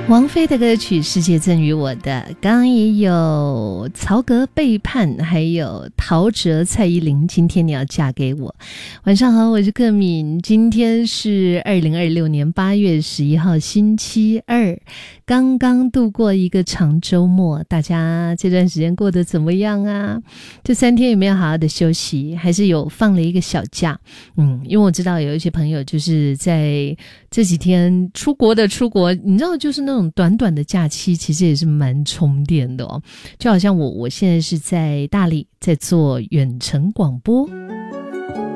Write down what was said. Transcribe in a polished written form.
王菲的歌曲《世界赠予我的》，刚刚也有曹格背叛，还有陶喆、蔡依林，今天你要嫁给我。晚上好，我是克敏，今天是2026年8月11号星期二，刚刚度过一个长周末，大家这段时间过得怎么样啊？这3天有没有好好的休息，还是有放了一个小假？因为我知道有一些朋友就是在这几天出国，你知道就是那种短短的假期其实也是蛮充电的哦。就好像我现在是在大理在做远程广播，